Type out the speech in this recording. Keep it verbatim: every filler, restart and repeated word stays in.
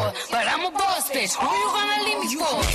but I'm a boss bitch. Who you gonna leave me for?